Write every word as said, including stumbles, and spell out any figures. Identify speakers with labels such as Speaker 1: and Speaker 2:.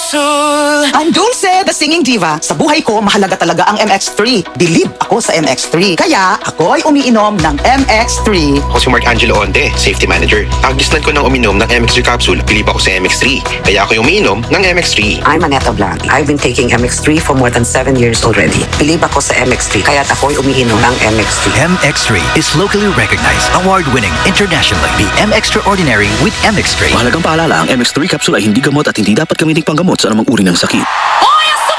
Speaker 1: Capsule.
Speaker 2: I'm Dulce, the singing diva. Sa buhay ko, mahalaga talaga ang M X three. Believe ako sa M X three. Kaya, ako'y umiinom ng M X three.
Speaker 3: Ako si Mark Angelo Onte, Safety Manager. Agdisnan ko ng uminom ng M X three capsule. Believe ako sa M X three. Kaya ako'y umiinom ng M X three.
Speaker 4: I'm Aneta Blanc. I've been taking M X three for more than seven years already. Believe ako sa M X three. Kaya ako'y umiinom ng M X three.
Speaker 5: M X three is locally recognized, award-winning internationally. Be M Extraordinary with M X three.
Speaker 6: Mahalagang paalala, ang M X three capsule ay hindi gamot at hindi dapat gamitin panggamot sa anumang uri ng sakit.
Speaker 1: Oh, yes,